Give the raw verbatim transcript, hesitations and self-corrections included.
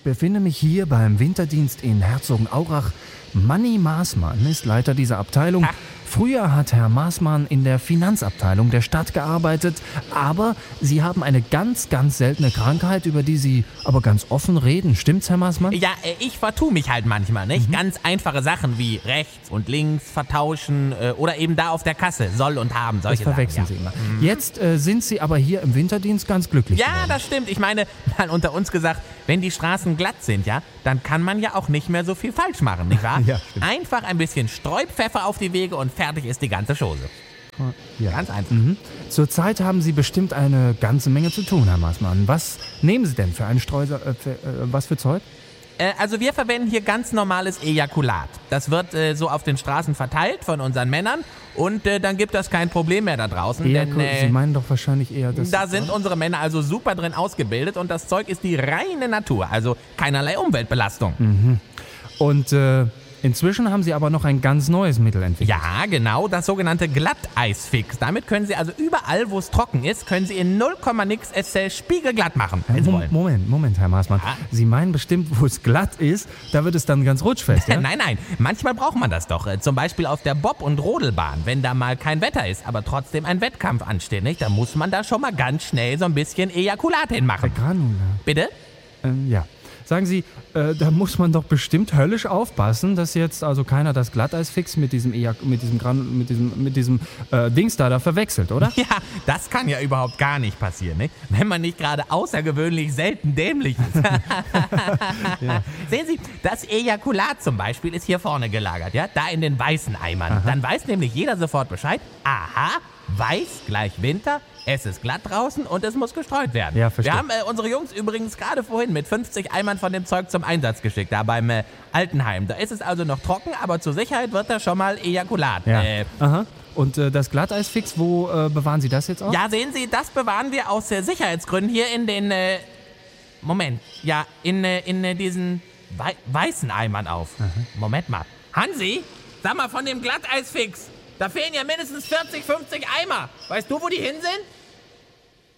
befinde mich hier beim Winterdienst in Herzogenaurach. Manni Maßmann ist Leiter dieser Abteilung. Ach. Früher hat Herr Maßmann in der Finanzabteilung der Stadt gearbeitet, aber Sie haben eine ganz, ganz seltene Krankheit, über die Sie aber ganz offen reden. Stimmt's, Herr Maßmann? Ja, äh, ich vertue mich halt manchmal, nicht? Mhm. Ganz einfache Sachen wie rechts und links vertauschen äh, oder eben da auf der Kasse, soll und haben, solche Das verwechseln Sachen. Sie immer. Mhm. Jetzt äh, sind Sie aber hier im Winterdienst ganz glücklich Ja, geworden. das stimmt. Ich meine, mal unter uns gesagt, wenn die Straßen glatt sind, ja, dann kann man ja auch nicht mehr so viel falsch machen, nicht wahr? Ja, stimmt. Einfach ein bisschen Streupfeffer auf die Wege und fertig ist die ganze Chose. Ja. Ganz einfach. Mhm. Zurzeit haben Sie bestimmt eine ganze Menge zu tun, Herr Maßmann. Was nehmen Sie denn für einen Streuser, äh, für, äh, was für Zeug? Äh, also wir verwenden hier ganz normales Ejakulat. Das wird äh, so auf den Straßen verteilt von unseren Männern und äh, dann gibt das kein Problem mehr da draußen. Ejakul- denn, äh, Sie meinen doch wahrscheinlich eher das... Da sind unsere Männer also super drin ausgebildet und das Zeug ist die reine Natur, also keinerlei Umweltbelastung. Mhm. Und äh, inzwischen haben Sie aber noch ein ganz neues Mittel entwickelt. Ja, genau, das sogenannte Glatteisfix. Damit können Sie also überall, wo es trocken ist, können Sie in null Komma nix es äh, spiegelglatt machen, wenn Sie Mom- wollen. Moment, Moment, Herr Maßmann. Ja? Sie meinen bestimmt, wo es glatt ist, da wird es dann ganz rutschfest, ja? Nein, nein, manchmal braucht man das doch. Äh, Zum Beispiel auf der Bob- und Rodelbahn, wenn da mal kein Wetter ist, aber trotzdem ein Wettkampf ansteht, nicht? Da muss man da schon mal ganz schnell so ein bisschen Ejakulat hinmachen. Granula. Bitte? Ähm, ja. Sagen Sie, äh, da muss man doch bestimmt höllisch aufpassen, dass jetzt also keiner das Glatteisfix mit diesem Ejak- mit diesem Gran- mit diesem mit diesem äh, Dings da da verwechselt, oder? Ja, das kann ja überhaupt gar nicht passieren, nicht? Wenn man nicht gerade außergewöhnlich selten dämlich ist. Ja. Sehen Sie, das Ejakulat zum Beispiel ist hier vorne gelagert, ja? Da in den weißen Eimern. Aha. Dann weiß nämlich jeder sofort Bescheid. Aha, weiß gleich Winter, es ist glatt draußen und es muss gestreut werden. Ja, verstehe. Wir haben äh, unsere Jungs übrigens gerade vorhin mit fünfzig Eimern von dem Zeug zum Einsatz geschickt, da beim äh, Altenheim. Da ist es also noch trocken, aber zur Sicherheit wird da schon mal Ejakulat. Ja. Äh, Aha. Und äh, das Glatteisfix, wo äh, bewahren Sie das jetzt auch? Ja, sehen Sie, das bewahren wir aus äh, Sicherheitsgründen hier in den, äh, Moment, ja, in, äh, in äh, diesen wei weißen Eimern auf. Moment mal. Hansi, sag mal von dem Glatteisfix. Da fehlen ja mindestens vierzig, fünfzig Eimer. Weißt du, wo die hin sind?